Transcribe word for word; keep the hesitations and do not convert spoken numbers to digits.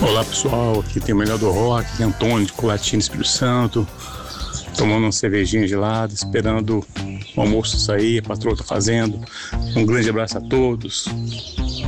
Olá pessoal, aqui tem o Melhor do Rock, aqui é Antônio de Colatina, Espírito Santo, tomando uma cervejinha gelada, esperando o almoço sair, a patroa tá fazendo. Um grande abraço a todos.